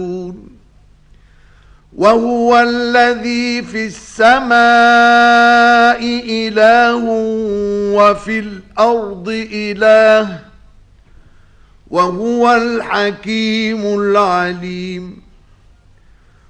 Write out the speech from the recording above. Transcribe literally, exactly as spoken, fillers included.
وهو الذي في السماء إله وفي الأرض إله وهو الحكيم العليم.